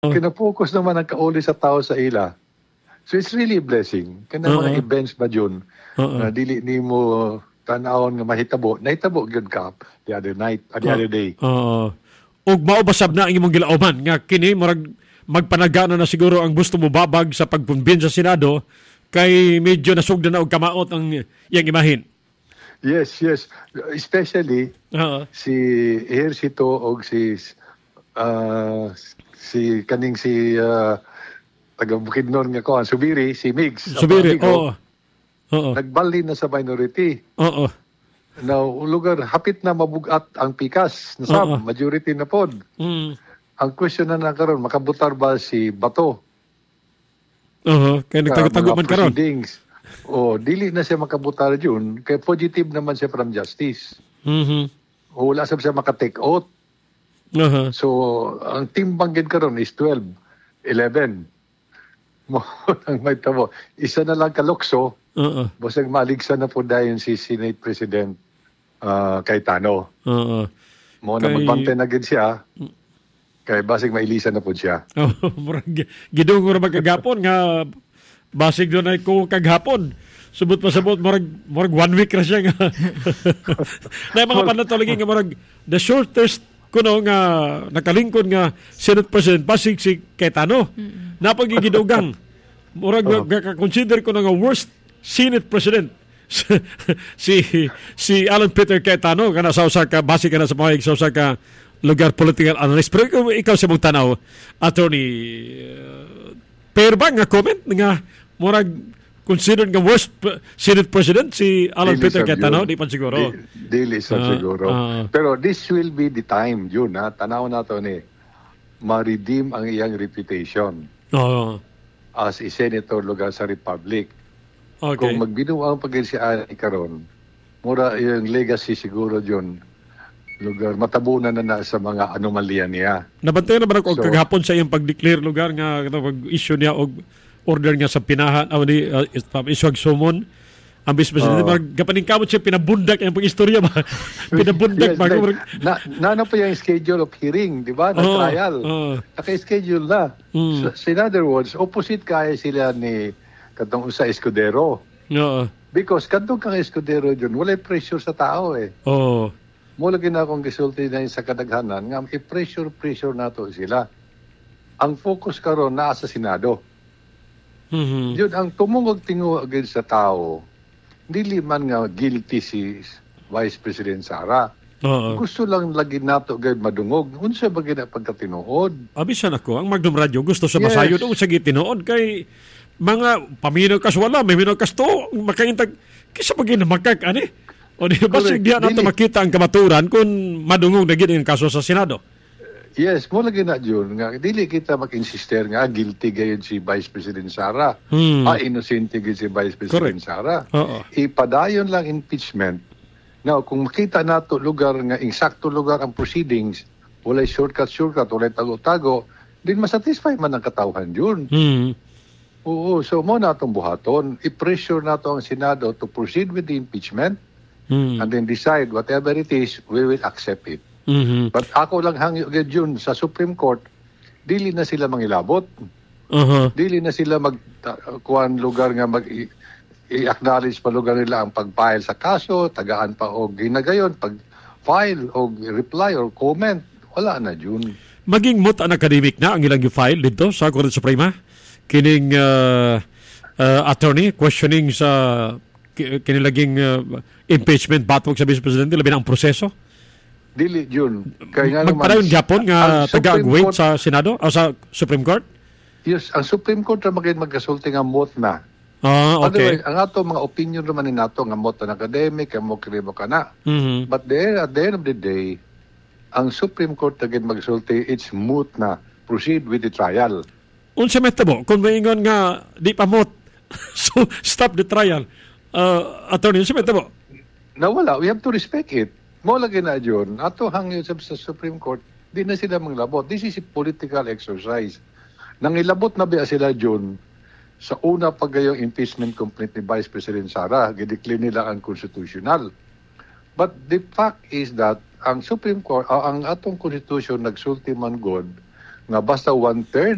Kina-focus naman ang kauli sa tao sa ila. So it's really a blessing. Kana mga events ba dyan na dili ni mo tanawon nga mahitabo. Nahitabo gyud ka the other day. Ug maubasab na ang imong gilauman nga kini magpanagana na siguro ang gusto mo babag sa pagkumbin sa Senado kay medyo nasugdan na og kamaot ang iyang imahin. Yes. Especially si Ejercito og si taga Bukidnon nga ko, Subiri, si Migs. Subiri, oo. Nagbali na sa minority. Oo. Now, lugar, hapit na mabugat ang pikas. Majority na pod. Ang question na karon makabutar ba si Bato? Kaya nagtagtaguman karon. Dili na siya makabutar yun. Kaya fugitive naman siya from justice. Wala siya maka-take out. So, ang timbang gid karon is 12, 11. May tabo. Isa na lang kalokso. Basag maligsa na po dayon si Senate President Cayetano. Mo na magbantay na gid siya. Kay basig mailisan na po siya. Gidungor magkagapon nga basig doon ay ko kaghapon. Subot pasabot morag 1 week ra siya nga. Na mga panatolagi nga morag the shortest kuno nga nakalingkod nga Senate President basig si Cayetano. Napagigidugang murag ka-consider ko na nga worst Senate President si Alan Peter Cayetano kana sa usa ka basig kana sa mga sa usa ka lugar political analyst. Pero ikaw sa mong tanaw, Attorney, pero ba nga comment nga murag considered nga worst Senate President si Alan Peter Cayetano? Di pa siguro. Dili siguro. Pero this will be the time, yun ha. Tanaw na to ni ma-redeem ang iyang reputation as a senator lugar sa Republic. Okay. Kung magbinuang pagin si Ani karon, mura yung legacy siguro yun lugar matabunan na sa mga anomalya niya. Nabantayan naman ako kaghapon sa iyang pag-declare lugar nga pag-issue niya og order niya sa pinahan isuag sumon ang Vice President. Gapaning kamot siya pinabundak ang pag-istorya ba? Pinabundak ba? Nano pa yung schedule of hearing, di ba? Na trial. Naka-schedule na. So, in other words, opposite kaya sila ni katong sa Escudero. Because katong kang Escudero dyan, wala pressure sa tao eh. Mula na akong gisulti na sa kadaghanan nga i-pressure nato sila. Ang focus karon naa sa Senado. Yun ang tumungog tinguha agad sa tao. Dili man nga guilty si Vice President Sara. Gusto lang lagi nato agad madungog. Unsa ba gina pagkatinuod? Abisan ako, ang Magdum Radio gusto sa masayod o sa gitinuod kay mga paminaw kas wala, may minaw kas to, makaintag kisa ba gina makak ani? O di ba sigdihan nato makita ang kamaturan kung madungog na gid ang kaso sa Senado? Yes, mo lagi na dyan nga dili kita mag-insister nga guilty gayon si Vice President Sara. Innocent gayon si Vice President Sara. Ipadayon lang impeachment. Now, kung makita nato lugar nga insakto lugar ang proceedings, walay shortcut, walay tago-tago, din masatisfy man ang katawhan yun. Oo, so mo natong buhaton, i-pressure nato ang Senado to proceed with the impeachment and then decide whatever it is, we will accept it. But ako lang hangyo yun sa Supreme Court, dili na sila mangilabot. Dili na sila kuan lugar nga i-acknowledge pa lugar nila ang pag-file sa kaso, tagaan pa o ginagayon, pag-file o reply or comment. Wala na yun. Maging an academic na ang ilang file dito sa Korte Suprema. Kining attorney questioning sa kinilaging impeachment batwag sa Vice Presidente, labi na ang proseso. Dili yun. Magpadayon Japon nga taga-wait sa Senado o sa Supreme Court? Yes, ang Supreme Court na magkasulti nga mot na. Okay. Otherwise, ang ato mga opinion naman ni nato nga mot na academic, ang mokribo ka na. But at the end of the day, ang Supreme Court agad magsulti, it's moot na. Proceed with the trial. Unsa metabo? Kung maingon nga di pa moot, so stop the trial. Attorney, unsa metabo? Nawala. We have to respect it. Mo lagi na dyan, ato hangyo sa Supreme Court, di na sila manglabot. This is a political exercise. Nangilabot na ba sila dyan sa una pagayong impeachment complaint ni Vice President Sara, gideclare nila ang constitutional. But the fact is that ang Supreme Court, ang atong Constitution nagsulti man god nga basta 1/3